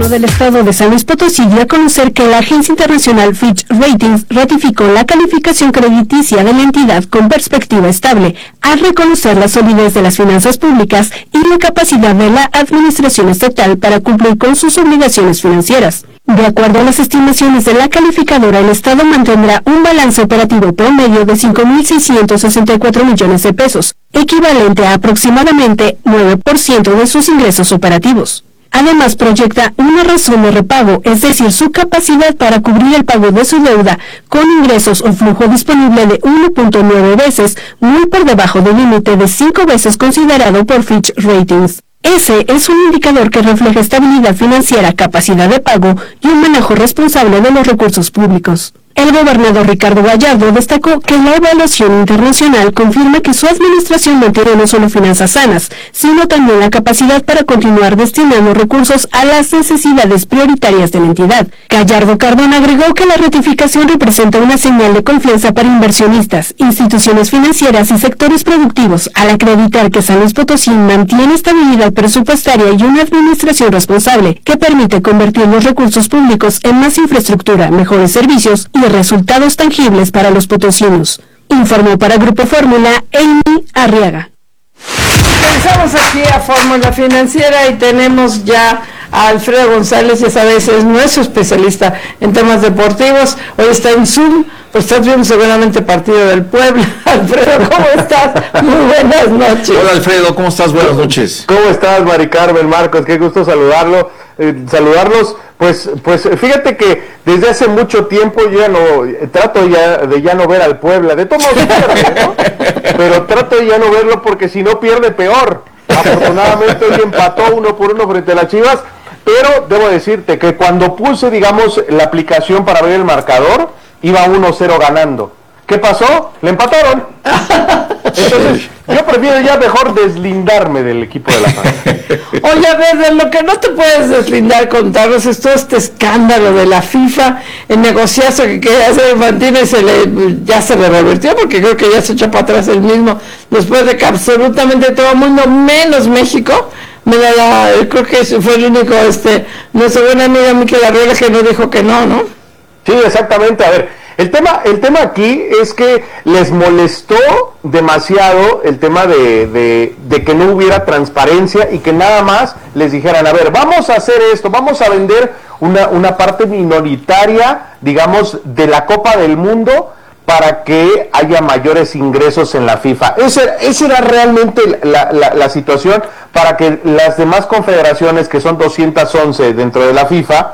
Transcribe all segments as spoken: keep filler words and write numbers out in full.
gobierno del estado de San Luis Potosí dio a conocer que la agencia internacional Fitch Ratings ratificó la calificación crediticia de la entidad con perspectiva estable, al reconocer la solidez de las finanzas públicas y la capacidad de la administración estatal para cumplir con sus obligaciones financieras. De acuerdo a las estimaciones de la calificadora, el Estado mantendrá un balance operativo promedio de cinco mil seiscientos sesenta y cuatro millones de pesos, equivalente a aproximadamente nueve por ciento de sus ingresos operativos. Además, proyecta una razón de repago, es decir, su capacidad para cubrir el pago de su deuda con ingresos o flujo disponible de uno punto nueve veces, muy por debajo del límite de cinco veces considerado por Fitch Ratings. Ese es un indicador que refleja estabilidad financiera, capacidad de pago y un manejo responsable de los recursos públicos. El gobernador Ricardo Gallardo destacó que la evaluación internacional confirma que su administración mantiene no solo finanzas sanas, sino también la capacidad para continuar destinando recursos a las necesidades prioritarias de la entidad. Gallardo Cardona agregó que la ratificación representa una señal de confianza para inversionistas, instituciones financieras y sectores productivos, al acreditar que San Luis Potosí mantiene estabilidad presupuestaria y una administración responsable que permite convertir los recursos públicos en más infraestructura, mejores servicios y resultados tangibles para los potosinos. Informó para Grupo Fórmula Amy Arriaga. Regresamos aquí a Fórmula Financiera y tenemos ya a Alfredo González, ya sabes, es nuestro especialista en temas deportivos. Hoy está en Zoom, pues estás viendo seguramente partido del Puebla. Alfredo, ¿cómo estás? Muy buenas noches. Hola Alfredo, ¿cómo estás? Buenas noches. ¿Cómo estás, Mari Carmen, Marcos? Qué gusto saludarlo, eh, saludarlos. Pues, pues fíjate que desde hace mucho tiempo yo ya no, trato ya de ya no ver al Puebla, de todos modos pierde, ¿no? Pero trato de ya no verlo porque si no pierde peor. Afortunadamente hoy empató uno por uno frente a las Chivas, pero debo decirte que cuando puse, digamos, la aplicación para ver el marcador, iba uno cero ganando. ¿Qué pasó? Le empataron. Entonces, yo prefiero ya mejor deslindarme del equipo de la familia. Oye, a ver, de lo que no te puedes deslindar, contarnos es todo este escándalo de la FIFA, el negociazo que quería hacer Infantino y se le, ya se le revirtió, porque creo que ya se echó para atrás el mismo, después de que absolutamente todo el mundo, menos México, me la, la, creo que ese fue el único, este, nuestra buena amiga Miquel Arriola que no dijo que no, ¿no? Sí, exactamente, a ver. El tema, el tema aquí es que les molestó demasiado el tema de, de, de que no hubiera transparencia y que nada más les dijeran, a ver, vamos a hacer esto, vamos a vender una, una parte minoritaria, digamos, de la Copa del Mundo para que haya mayores ingresos en la FIFA. Esa, esa era realmente la, la, la situación para que las demás confederaciones, que son doscientas once dentro de la FIFA,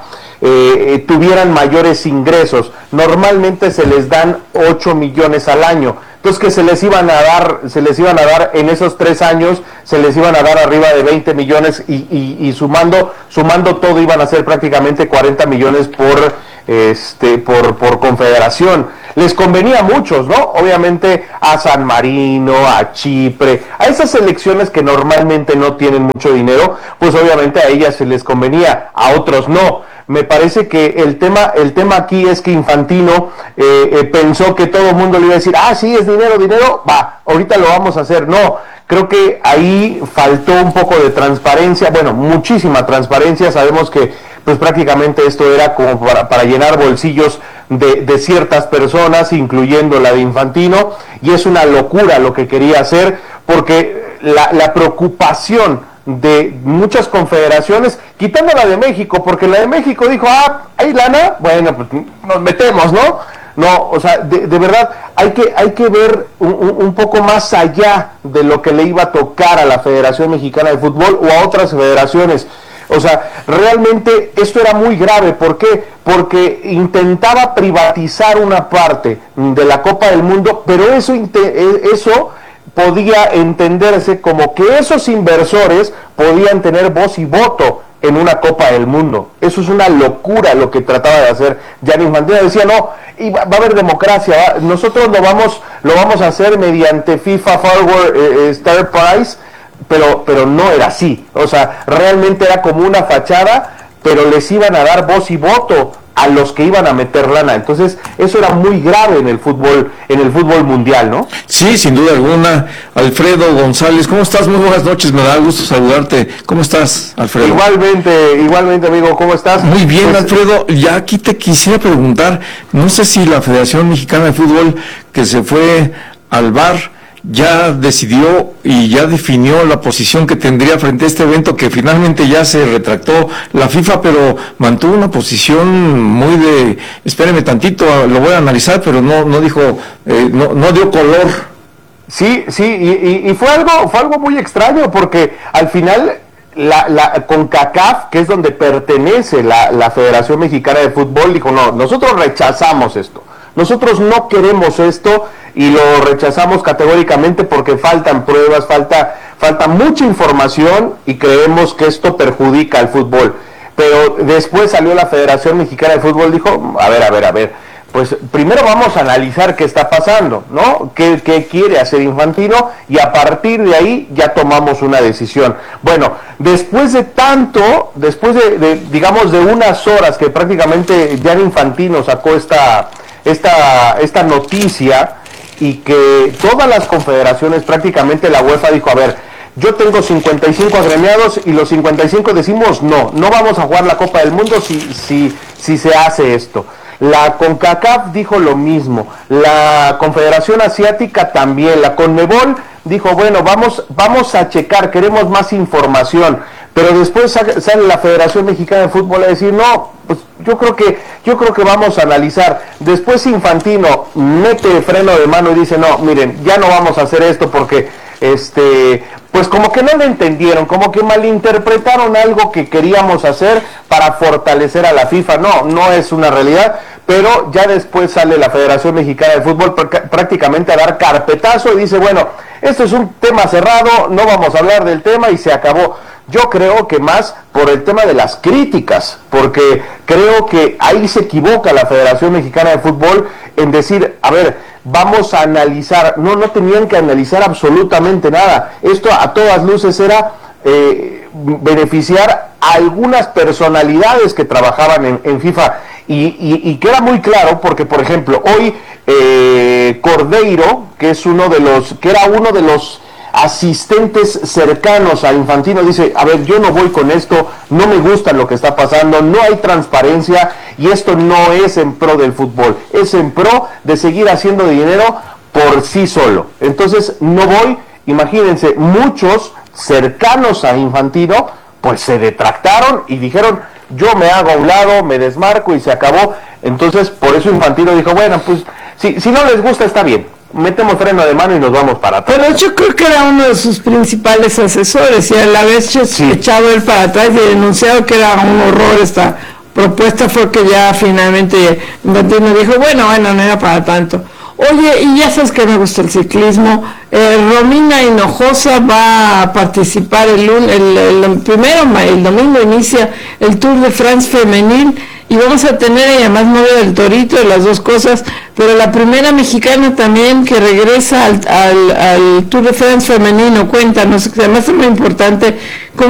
Eh, tuvieran mayores ingresos. Normalmente se les dan ocho millones al año, entonces que se les iban a dar, se les iban a dar en esos tres años, se les iban a dar arriba de veinte millones y, y, y sumando, sumando todo iban a ser prácticamente cuarenta millones por, este, por, por confederación. Les convenía a muchos, ¿no? Obviamente a San Marino, a Chipre, a esas selecciones que normalmente no tienen mucho dinero, pues obviamente a ellas se les convenía, a otros no. Me parece que el tema, el tema aquí es que Infantino eh, eh, pensó que todo el mundo le iba a decir, ah, sí, es dinero, dinero, va, ahorita lo vamos a hacer. No, creo que ahí faltó un poco de transparencia, bueno, muchísima transparencia. Sabemos que pues prácticamente esto era como para, para llenar bolsillos de, de ciertas personas, incluyendo la de Infantino, y es una locura lo que quería hacer, porque la, la preocupación de muchas confederaciones, quitando la de México, porque la de México dijo, ah, hay lana, bueno, pues nos metemos, ¿no? No, o sea, de, de verdad, hay que, hay que ver un, un poco más allá de lo que le iba a tocar a la Federación Mexicana de Fútbol o a otras federaciones. O sea, realmente esto era muy grave. ¿Por qué? Porque intentaba privatizar una parte de la Copa del Mundo, pero eso, eso podía entenderse como que esos inversores podían tener voz y voto en una Copa del Mundo. Eso es una locura lo que trataba de hacer Gianni Infantino. Decía, no, y va, va a haber democracia, ¿va? nosotros lo vamos, lo vamos a hacer mediante FIFA Forward eh, Star Prize, pero, pero no era así. O sea, realmente era como una fachada, pero les iban a dar voz y voto a los que iban a meter lana. Entonces, eso era muy grave en el fútbol, en el fútbol mundial, ¿no? Sí, sin duda alguna. Alfredo González, ¿cómo estás? Muy buenas noches, me da gusto saludarte. ¿Cómo estás, Alfredo? Igualmente, igualmente, amigo, ¿cómo estás? Muy bien, Pues, Alfredo. Ya aquí te quisiera preguntar, no sé si la Federación Mexicana de Fútbol, que se fue al V A R, ya decidió y ya definió la posición que tendría frente a este evento, que finalmente ya se retractó la FIFA, pero mantuvo una posición muy de, espéreme tantito, lo voy a analizar, pero no no dijo, eh, no, no dio color. Sí, sí, y, y, y fue algo, fue algo muy extraño, porque al final la, la CONCACAF, que es donde pertenece la, la Federación Mexicana de Fútbol, dijo, no, nosotros rechazamos esto, nosotros no queremos esto, y lo rechazamos categóricamente porque faltan pruebas, falta, falta mucha información, y creemos que esto perjudica al fútbol. Pero después salió la Federación Mexicana de Fútbol, dijo, a ver, a ver, a ver, pues primero vamos a analizar qué está pasando, ¿no? ¿Qué, qué quiere hacer Infantino? Y a partir de ahí ya tomamos una decisión. Bueno, después de tanto, después de, de digamos, de unas horas que prácticamente Gianni Infantino sacó esta, esta, esta noticia, y que todas las confederaciones, prácticamente la UEFA dijo, a ver, yo tengo cincuenta y cinco agremiados y los cincuenta y cinco decimos, no, no vamos a jugar la Copa del Mundo si, si, si se hace esto. La CONCACAF dijo lo mismo, la Confederación Asiática también, la CONMEBOL dijo, bueno, vamos, vamos a checar, queremos más información, pero después sale la Federación Mexicana de Fútbol a decir, no, pues yo creo que, yo creo que vamos a analizar. Después Infantino mete freno de mano y dice, no, miren, ya no vamos a hacer esto porque, este, pues como que no lo entendieron, como que malinterpretaron algo que queríamos hacer para fortalecer a la FIFA. No, no es una realidad, pero ya después sale la Federación Mexicana de Fútbol prácticamente a dar carpetazo y dice, bueno, esto es un tema cerrado, no vamos a hablar del tema y se acabó. Yo creo que más por el tema de las críticas, porque creo que ahí se equivoca la Federación Mexicana de Fútbol en decir, a ver, vamos a analizar. No, no tenían que analizar absolutamente nada. Esto a todas luces era eh, beneficiar a algunas personalidades que trabajaban en, en FIFA, y, y, y queda muy claro porque, por ejemplo, hoy eh, Cordeiro, que es uno de los, que era uno de los asistentes cercanos a Infantino, dice, a ver, yo no voy con esto, no me gusta lo que está pasando, no hay transparencia y esto no es en pro del fútbol, es en pro de seguir haciendo dinero por sí solo. Entonces no voy. Imagínense, muchos cercanos a Infantino pues se detractaron y dijeron, yo me hago a un lado, me desmarco y se acabó. Entonces por eso Infantino dijo, bueno, pues si, si no les gusta está bien, metemos freno de mano y nos vamos para atrás. Pero yo creo que era uno de sus principales asesores y a la vez sí. echado él para atrás y denunciado que era un horror esta propuesta. Fue que ya finalmente Infantino dijo, bueno, bueno, no era para tanto. Oye, y ya sabes que me gusta el ciclismo, eh, Romina Hinojosa va a participar el, el, el, el primero, el domingo inicia el Tour de France femenil, y vamos a tener ella más novia del Torito, de las dos cosas, pero la primera mexicana también que regresa al, al, al Tour de France femenino. Cuéntanos, además es muy importante.